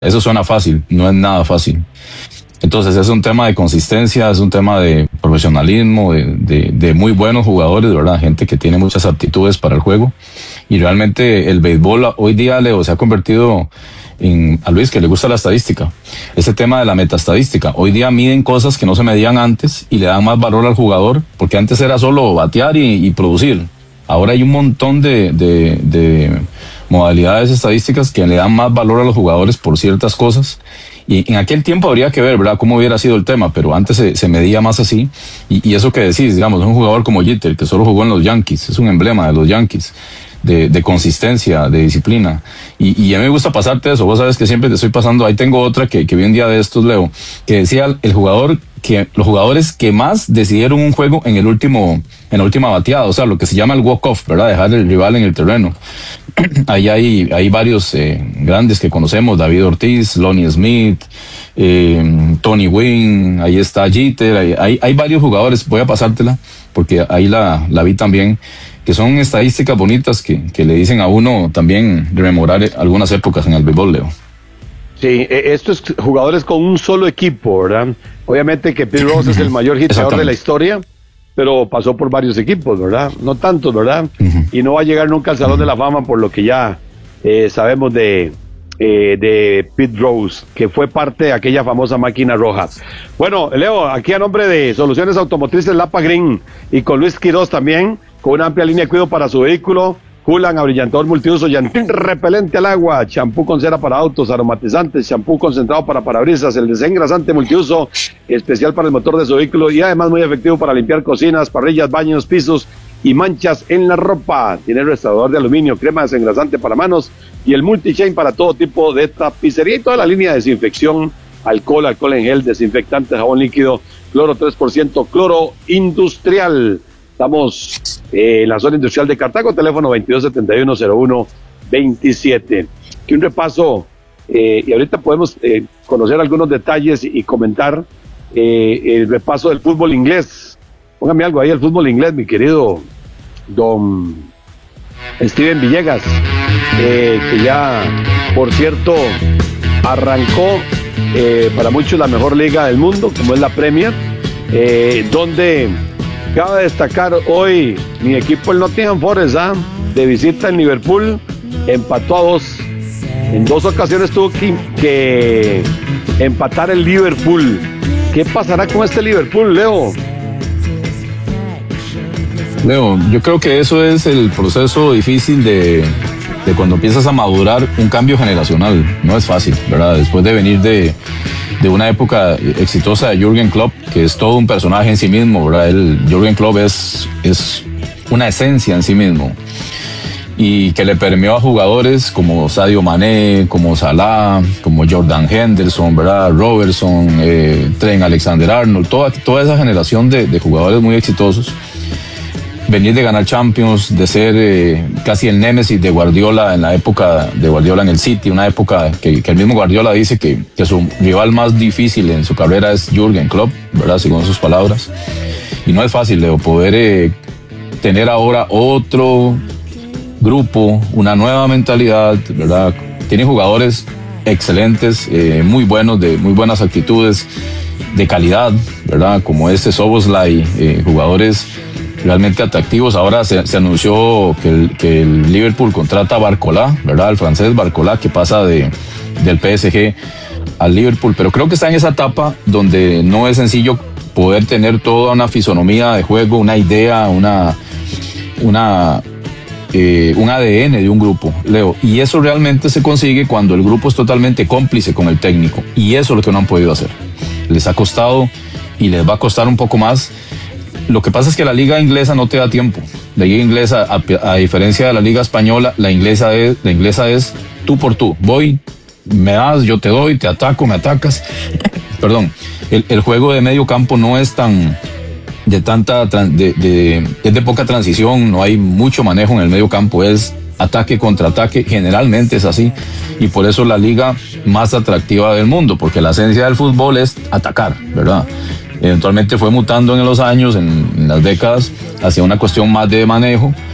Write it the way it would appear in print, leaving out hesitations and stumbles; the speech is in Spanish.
Eso suena fácil, no es nada fácil. Entonces es un tema de consistencia, es un tema de profesionalismo, de muy buenos jugadores, ¿verdad? Gente que tiene muchas aptitudes para el juego. Y realmente el béisbol hoy día, Leo, se ha convertido a Luis, que le gusta la estadística. Ese tema de la metaestadística. Hoy día miden cosas que no se medían antes y le dan más valor al jugador, porque antes era solo batear y producir. Ahora hay un montón de modalidades estadísticas que le dan más valor a los jugadores por ciertas cosas. Y en aquel tiempo habría que ver, ¿verdad?, cómo hubiera sido el tema, pero antes se medía más así. Y eso que decís, digamos, un jugador como Jeter, que solo jugó en los Yankees, es un emblema de los Yankees, de consistencia, de disciplina. Y a mí me gusta pasarte eso. Vos sabes que siempre te estoy pasando. Ahí tengo otra que vi un día de estos, Leo, que decía los jugadores que más decidieron un juego en la última bateada, o sea, lo que se llama el walk-off, ¿verdad?, dejar el rival en el terreno. Ahí hay varios grandes que conocemos: David Ortiz, Lonnie Smith, Tony Gwynn, ahí está Jeter, hay varios jugadores. Voy a pasártela porque ahí la vi también, que son estadísticas bonitas que le dicen a uno también rememorar algunas épocas en el béisbol, Leo. Sí, estos jugadores con un solo equipo, ¿verdad? Obviamente que Pete Rose es el mayor hitador de la historia, pero pasó por varios equipos, ¿verdad? No tantos, ¿verdad? Y no va a llegar nunca al Salón de la Fama, por lo que ya sabemos de Pete Rose, que fue parte de aquella famosa máquina roja. Bueno, Leo, aquí a nombre de Soluciones Automotrices Lapa Green y con Luis Quiroz también, con una amplia línea de cuidado para su vehículo: Hulan, abrillantador multiuso, llantín repelente al agua, champú con cera para autos, aromatizantes, champú concentrado para parabrisas, el desengrasante multiuso especial para el motor de su vehículo y además muy efectivo para limpiar cocinas, parrillas, baños, pisos y manchas en la ropa. Tiene restaurador de aluminio, crema desengrasante para manos y el multi-chain para todo tipo de tapicería y toda la línea de desinfección: alcohol en gel, desinfectante, jabón líquido, cloro 3%, cloro industrial. Estamos en la zona industrial de Cartago, teléfono 2271-0127. Aquí un repaso, y ahorita podemos conocer algunos detalles y comentar el repaso del fútbol inglés. Póngame algo ahí, el fútbol inglés, mi querido don Steven Villegas, que ya, por cierto, arrancó para muchos la mejor liga del mundo, como es la Premier, donde cabe destacar hoy mi equipo, el Nottingham Forest, de visita en Liverpool, empató a 2. En 2 ocasiones tuvo que empatar el Liverpool. ¿Qué pasará con este Liverpool, Leo? Leo, yo creo que eso es el proceso difícil de cuando empiezas a madurar un cambio generacional. No es fácil, ¿verdad? Después de venir de una época exitosa de Jürgen Klopp, que es todo un personaje en sí mismo, ¿verdad? Jürgen Klopp es una esencia en sí mismo, y que le permeó a jugadores como Sadio Mané, como Salah, como Jordan Henderson, ¿verdad?, Robertson, Trent Alexander-Arnold, toda esa generación de jugadores muy exitosos. Venir de ganar Champions, de ser casi el némesis de Guardiola en la época de Guardiola en el City, una época que el mismo Guardiola dice que su rival más difícil en su carrera es Jürgen Klopp, ¿verdad?, según sus palabras. Y no es fácil, Leo, poder tener ahora otro grupo, una nueva mentalidad, ¿verdad? Tiene jugadores excelentes, muy buenos, de muy buenas actitudes, de calidad, ¿verdad?, como Szoboszlai, jugadores realmente atractivos. Ahora se anunció que el Liverpool contrata a Barcola, ¿verdad?, el francés Barcola, que pasa del PSG al Liverpool, pero creo que está en esa etapa donde no es sencillo poder tener toda una fisonomía de juego, una idea, un ADN de un grupo, Leo, y eso realmente se consigue cuando el grupo es totalmente cómplice con el técnico, y eso es lo que no han podido hacer. Les ha costado y les va a costar un poco más. Lo que pasa es que la liga inglesa no te da tiempo. La liga inglesa, a diferencia de la liga española, la inglesa es tú por tú. Voy, me das, yo te doy, te ataco, me atacas. Perdón. El juego de medio campo no es tan es de poca transición, no hay mucho manejo en el medio campo, es ataque contra ataque, generalmente es así, y por eso la liga más atractiva del mundo, porque la esencia del fútbol es atacar, ¿verdad? Eventualmente fue mutando en los años, en las décadas, hacia una cuestión más de manejo,